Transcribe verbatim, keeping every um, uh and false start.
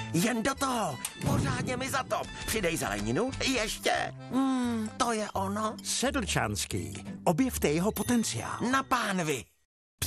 jen do toho. Pořádně mi zatop. Přidej zeleninu, ještě. Hmm, to je ono. Sedlčanský. Objevte jeho potenciál. Na pánvi.